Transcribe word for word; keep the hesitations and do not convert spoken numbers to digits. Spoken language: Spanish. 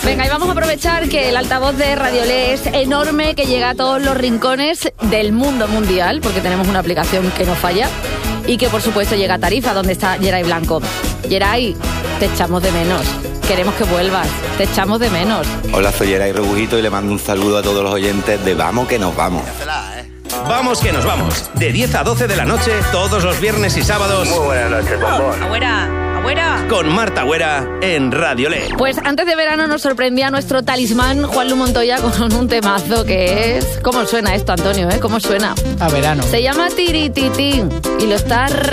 Venga, y vamos a aprovechar que el altavoz de Radiolé es enorme, que llega a todos los rincones del mundo mundial, porque tenemos una aplicación que no falla, y que por supuesto llega a Tarifa, donde está Geray Blanco. Geray, te echamos de menos. Queremos que vuelvas. Te echamos de menos. Hola, soy Geray Rebujito y le mando un saludo a todos los oyentes de Vamos que nos vamos. Vamos que nos vamos. De diez a doce de la noche, todos los viernes y sábados. Muy buenas noches, bombón. Agüera, agüera. Con Marta Agüera en Radiolé. Pues antes de verano nos sorprendía nuestro talismán Juanlu Montoya con un temazo que es... ¿Cómo suena esto, Antonio? ¿Eh? ¿Cómo suena? A verano. Se llama Tiritití y lo está